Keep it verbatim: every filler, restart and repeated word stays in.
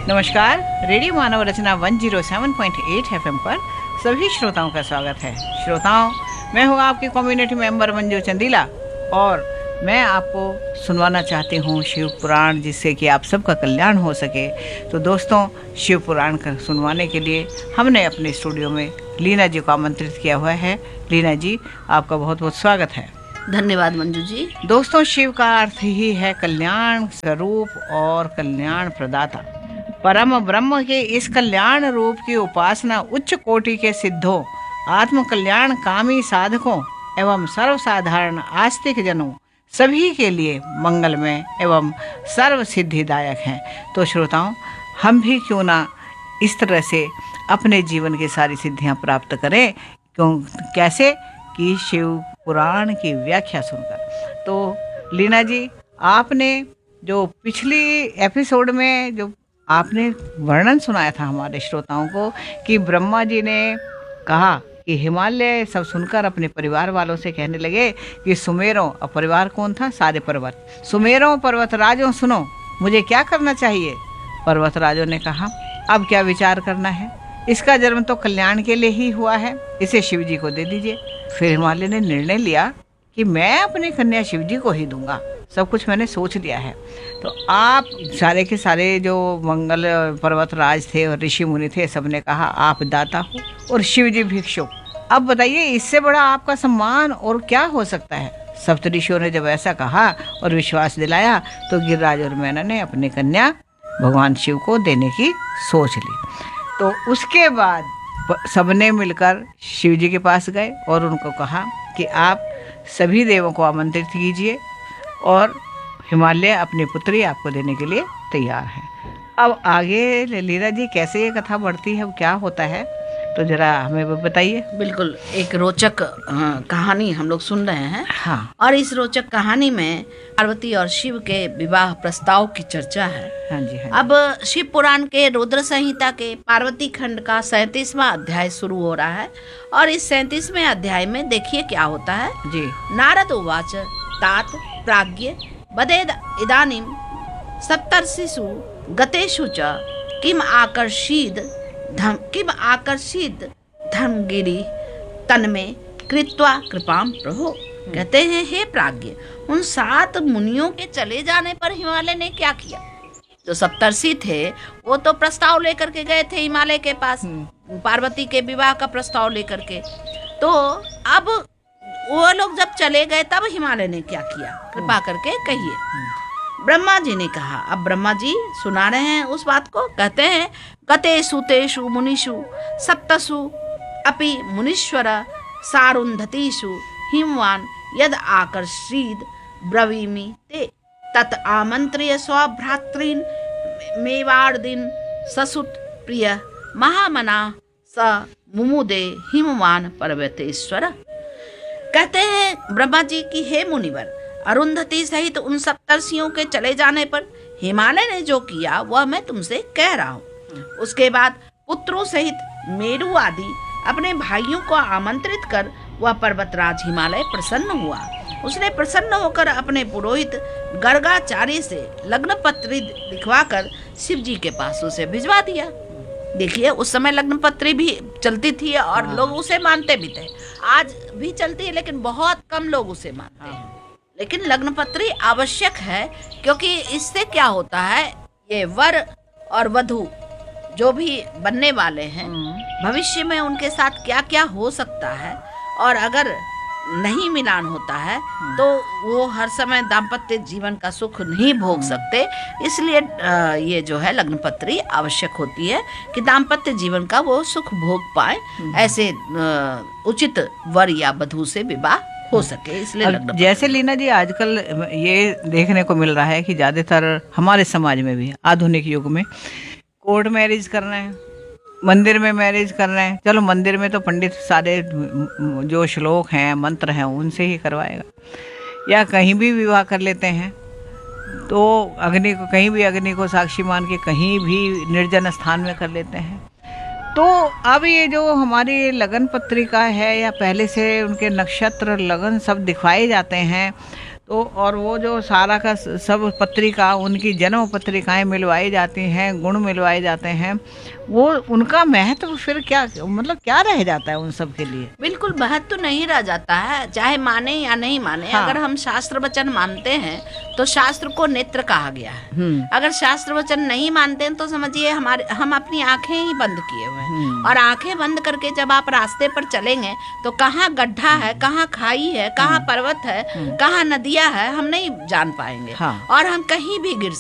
नमस्कार। रेडियो मानव रचना एक सौ सात पॉइंट आठ एफएम पर सभी श्रोताओं का स्वागत है। श्रोताओं, मैं हूँ आपकी कम्युनिटी मेंबर मंजू चंदीला और मैं आपको सुनवाना चाहती हूँ शिव पुराण, जिससे कि आप सबका कल्याण हो सके। तो दोस्तों, शिव पुराण का सुनवाने के लिए हमने अपने स्टूडियो में लीना जी को आमंत्रित किया हुआ है। लीना जी, आपका बहुत बहुत स्वागत है। धन्यवाद मंजू जी। दोस्तों, शिव का अर्थ ही है कल्याण स्वरूप और कल्याण प्रदाता। परम ब्रह्म के इस कल्याण रूप की उपासना उच्च कोटि के सिद्धों, आत्म कल्याण कामी साधकों एवं सर्वसाधारण आस्तिक जनों सभी के लिए मंगलमय एवं सर्व सिद्धिदायक है। तो श्रोताओं, हम भी क्यों ना इस तरह से अपने जीवन की सारी सिद्धियां प्राप्त करें। क्यों कैसे कि शिव पुराण की व्याख्या सुनकर। तो लीना जी, आपने जो पिछली एपिसोड में जो आपने वर्णन सुनाया था हमारे श्रोताओं को कि ब्रह्मा जी ने कहा कि हिमालय सब सुनकर अपने परिवार वालों से कहने लगे कि सुमेरों, और परिवार कौन था? सारे पर्वत। सुमेरों पर्वत राजों सुनो, मुझे क्या करना चाहिए? पर्वत राजों ने कहा, अब क्या विचार करना है, इसका जन्म तो कल्याण के लिए ही हुआ है, इसे शिव जी को दे दीजिए। फिर हिमालय ने निर्णय लिया कि मैं अपनी कन्या शिव जी को ही दूंगा, सब कुछ मैंने सोच लिया है। तो आप सारे के सारे जो मंगल पर्वत राज थे और ऋषि मुनि थे, सबने कहा आप दाता हो और शिव जी भिक्षु। अब बताइए, इससे बड़ा आपका सम्मान और क्या हो सकता है? सप्तऋषियों ने जब ऐसा कहा और विश्वास दिलाया तो गिरिराज और मैना ने अपनी कन्या भगवान शिव को देने की सोच ली। तो उसके बाद सबने मिलकर शिव जी के पास गए और उनको कहा कि आप सभी देवों को आमंत्रित कीजिए और हिमालय अपनी पुत्री आपको देने के लिए तैयार है। अब आगे लीला जी कैसे ये कथा बढ़ती है, क्या होता है, तो जरा हमें वो बताइए। बिल्कुल, एक रोचक हाँ, कहानी हम लोग सुन रहे हैं। हाँ। और इस रोचक कहानी में पार्वती और शिव के विवाह प्रस्ताव की चर्चा है। हाँ जी, हाँ जी। अब शिव पुराण के रुद्र संहिता के पार्वती खंड का सैंतीसवां अध्याय शुरू हो रहा है और इस सैंतीसवें अध्याय में देखिए क्या होता है जी। नारद उवाच तात प्राज्ञ बदेद इदानीं सप्तर्षिषु गतेषु च किम आकर्षीद धम किम आकर्षित धर्मगिरी तन्मे कृत्वा कृपाम प्रभो। कहते हैं, हे प्राज्ञ, उन सात मुनियों के चले जाने पर हिमालय ने क्या किया? जो सप्तर्षि थे वो तो प्रस्ताव लेकर के गए थे हिमालय के पास, पार्वती के विवाह का प्रस्ताव लेकर के। तो अब वो लोग जब चले गए तब हिमालय ने क्या किया, कृपा करके कहिए। ब्रह्मा जी ने कहा। अब ब्रह्मा जी सुना रहे हैं उस बात को। कहते हैं, गतेषु तेषु मुनिषु सप्तसु अपि मुनीश्वर सारुन्धतीषु हिमवान यद आकर्षीद ब्रवीमि ते तत् आमंत्र्य स्वभ्रातॄन् मेवार्दिन ससुत प्रिय महामना स मुमुदे हिमवान पर्वतेश्वर। कहते हैं ब्रह्मा जी की, हे मुनिवर, अरुंधति सहित उन सप्तर्षियों के चले जाने पर हिमालय ने जो किया वह मैं तुमसे कह रहा हूँ। उसके बाद पुत्रों सहित मेरु आदि अपने भाइयों को आमंत्रित कर वह पर्वतराज हिमालय प्रसन्न हुआ। उसने प्रसन्न होकर अपने पुरोहित गर्गाचार्य से लग्न पत्री लिखवाकर शिव जी के पास उसे भिजवा दिया। देखिए, उस समय लग्न पत्री भी चलती थी और हाँ। लोग उसे मानते भी थे। आज भी चलती है लेकिन बहुत कम लोग उसे मानते हैं। लेकिन लग्न पत्री आवश्यक है, क्योंकि इससे क्या होता है, ये वर और वधू जो भी बनने वाले हैं भविष्य में उनके साथ क्या क्या हो सकता है, और अगर नहीं मिलान होता है तो वो हर समय दाम्पत्य जीवन का सुख नहीं भोग सकते। इसलिए ये जो है लग्न पत्री आवश्यक होती है कि दाम्पत्य जीवन का वो सुख भोग पाए, ऐसे उचित वर या वधू से विवाह हो सके, इसलिए जैसे लीना जी आजकल ये देखने को मिल रहा है कि ज्यादातर हमारे समाज में भी आधुनिक युग में कोर्ट मैरिज कर रहे हैं, मंदिर में मैरिज कर रहे हैं। चलो, मंदिर में तो पंडित सारे जो श्लोक हैं मंत्र हैं उनसे ही करवाएगा, या कहीं भी विवाह कर लेते हैं तो अग्नि को कहीं भी अग्नि को साक्षी मान के कहीं भी निर्जन स्थान में कर लेते हैं। तो अब ये जो हमारी लगन पत्रिका है या पहले से उनके नक्षत्र लगन सब दिखाए जाते हैं, तो और वो जो सारा का स- सब पत्रिका, उनकी जन्म पत्रिकाएं मिलवाई जाती हैं, गुण मिलवाए जाते हैं, वो उनका महत्व फिर क्या, मतलब क्या रह जाता है उन सब के लिए? बिल्कुल महत्व तो नहीं रह जाता है, चाहे माने या नहीं माने। हाँ। अगर हम शास्त्र वचन मानते हैं तो शास्त्र को नेत्र कहा गया है। हम्म अगर शास्त्र वचन नहीं मानते हैं तो समझिए हमारे हम अपनी आंखें ही बंद किए हुए हैं। हम्म। और आंखें बंद करके जब आप रास्ते पर चलेंगे तो कहाँ गड्ढा है, कहाँ खाई है, कहाँ पर्वत है, कहाँ नदियाँ है, हम नहीं जान पाएंगे। हाँ। और हम कहीं भी गिर